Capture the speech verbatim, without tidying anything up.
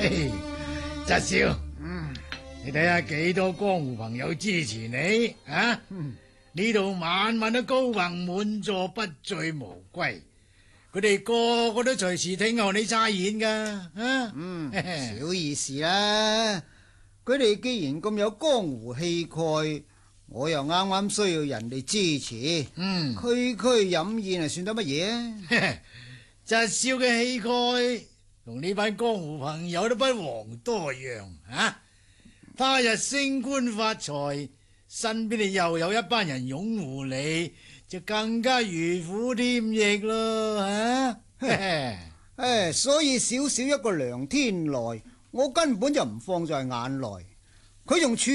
嘿，澤少， 嗯， 你睇下幾多江湖朋友支持你啊？呢度晚晚都高朋滿座，不醉無歸。佢哋個個都隨時聽候你差演噶。啊， 嗯，小意思啦。佢哋既然咁有江湖氣概，我又啱啱需要人哋支持。 嗯， 區區飲宴係算得乜嘢啊？ 澤少嘅氣概同呢班江湖朋友都不遑多讓啊！他日升官發財，身邊你又有一班人擁護你，就更加如虎添翼咯啊！ 唉，所以少少一個梁天來，我根本就唔放在眼內。佢仲處